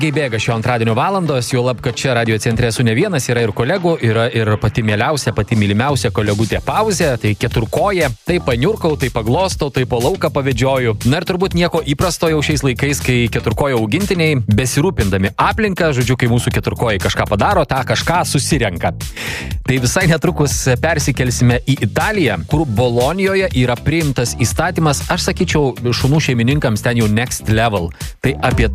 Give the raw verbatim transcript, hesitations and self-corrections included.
Bėga šio antradienio valandos, jau lab, kad čia radio centre esu ne vienas, yra ir kolegų, yra ir pati mieliausia, pati mylimiausia kolegutė pauzė, tai keturkoje, tai paniurkau, tai paglostau, tai po lauką pavedžioju. Na ir turbūt nieko įprasto jau šiais laikais, kai keturkojo augintiniai, besirūpindami aplinką, žodžiu, kai mūsų keturkojai kažką padaro, tą kažką susirenka. Tai visai netrukus persikelsime į Italiją, kur Bolonijoje yra priimtas įstatymas, aš sakyčiau, šunų šeimininkams ten jau next level. Tai apie